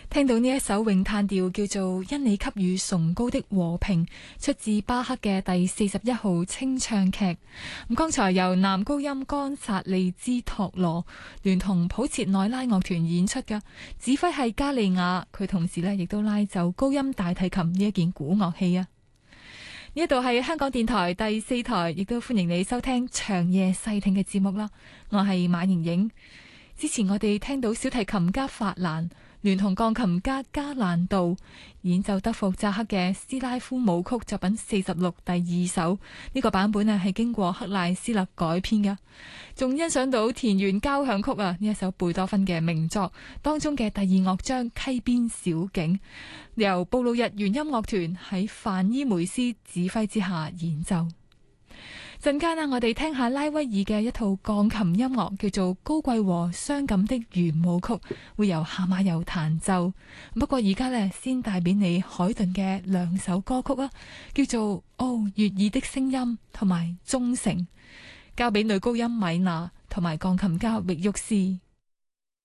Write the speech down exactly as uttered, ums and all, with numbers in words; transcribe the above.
聽到呢一首詠嘆調叫做《因你給予崇高的和平》，出自巴赫嘅第四十一號清唱劇。咁剛才由男高音岡薩利茲托羅聯同普切內拉樂團演出嘅，指揮係加利亞，佢同時呢亦都拉奏高音大提琴呢一件古樂器啊。呢一度係香港電台第四台，亦都歡迎你收聽長夜細聽嘅節目啦。我係馬瑩瑩。之前我哋聽到小提琴家法蘭聯同鋼琴家加蘭道演奏德弗扎克嘅斯拉夫舞曲作品四十六第二首，呢、這個版本啊係經過克賴斯勒改編嘅，仲欣賞到田園交響曲啊呢一首貝多芬嘅名作當中嘅第二樂章溪邊小景，由布魯日原音樂團喺范伊梅斯指揮之下演奏。陣間啊，我哋聽下拉威爾嘅一套鋼琴音樂，叫做《高貴和傷感的圓舞曲》，會由夏馬友彈奏。不過而家呢，先帶俾你海頓嘅兩首歌曲啊，叫做《哦，悅耳的聲音》同埋《忠誠》，交俾女高音米娜同埋鋼琴家域沃斯。